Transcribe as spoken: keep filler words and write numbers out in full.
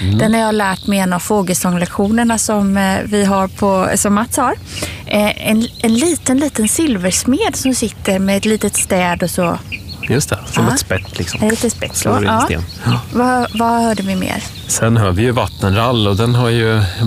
Mm. Den har jag lärt mig en av fågelsånglektionerna som eh, vi har på, som Mats har. Eh, en, en liten, liten silversmed som sitter med ett litet städ och så. Just det, som ja. ett spett liksom. Ett litet spett. Så. Ja. Ja. Vad, vad hörde vi mer? Sen hör vi ju vattenrall och den har ju